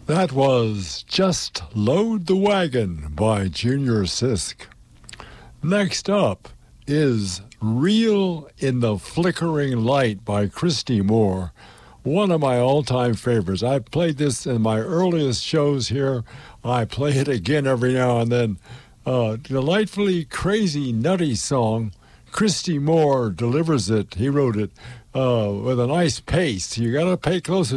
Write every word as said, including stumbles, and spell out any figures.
That was Just Load the Wagon by Junior Sisk. Next up is Reel in the Flickering Light by Christy Moore, one of my all-time favorites. I played this in my earliest shows here. I play it again every now and then. Uh, delightfully crazy, nutty song. Christy Moore delivers it. He wrote it uh, with a nice pace. You got to pay close